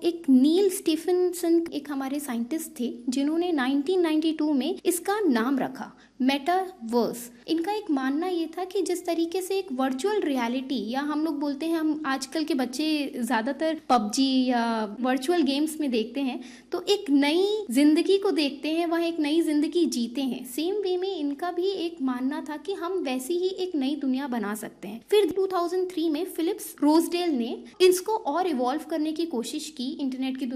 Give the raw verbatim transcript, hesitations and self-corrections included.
एक नील स्टीफनसन एक हमारे साइंटिस्ट थे जिन्होंने नाइनटीन नाइंटी टू में इसका नाम रखा मेटावर्स। इनका एक मानना ये था कि जिस तरीके से एक वर्चुअल रियलिटी, या हम लोग बोलते हैं, हम आजकल के बच्चे ज़्यादातर पबजी या वर्चुअल गेम्स में देखते हैं, तो एक नई जिंदगी को देखते हैं, वह एक नई जिंदगी जीते हैं। सेम वे में इनका भी एक मानना था कि हम वैसी ही एक नई दुनिया बना सकते हैं। फिर टू थाउजेंड थ्री में फिलिप्स रोजडेल ने इसको और इवॉल्व करने की कोशिश की इंटरनेट की